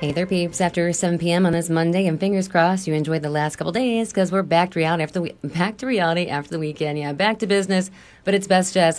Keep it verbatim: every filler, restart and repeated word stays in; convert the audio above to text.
Hey there, peeps. After seven p.m. on this Monday, and fingers crossed you enjoyed the last couple days because we're back to reality after the we- back to reality after the weekend. Yeah, back to business, but it's best jazz.